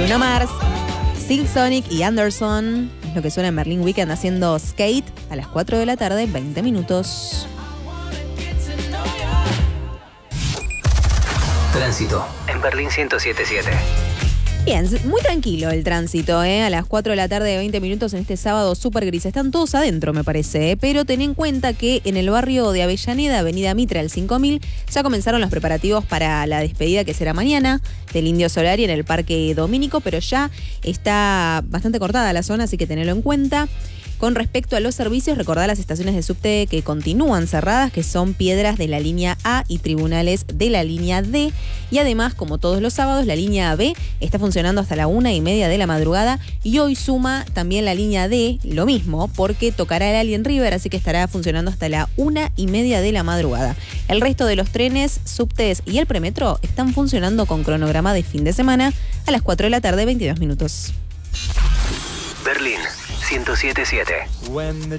Bruno Mars, Silk Sonic y Anderson. Es lo que suena en Berlin Weekend haciendo Skate a las 4 de la tarde, 20 minutos. Tránsito en Berlín 107.7. Bien, muy tranquilo el tránsito, a las 4 de la tarde, 20 minutos en este sábado súper gris. Están todos adentro, me parece, pero ten en cuenta que en el barrio de Avellaneda, avenida Mitre al 5000, ya comenzaron los preparativos para la despedida que será mañana del Indio Solari en el Parque Domínico, pero ya está bastante cortada la zona, así que tenedlo en cuenta. Con respecto a los servicios, recordá las estaciones de subte que continúan cerradas, que son Piedras de la línea A y Tribunales de la línea D. Y además, como todos los sábados, la línea B está funcionando hasta la 1:30 de la madrugada. Y hoy suma también la línea D, lo mismo, porque tocará el Alien River, así que estará funcionando hasta la 1:30 de la madrugada. El resto de los trenes, subtes y el premetro están funcionando con cronograma de fin de semana a las 4 de la tarde, 22 minutos. Berlín 107.7.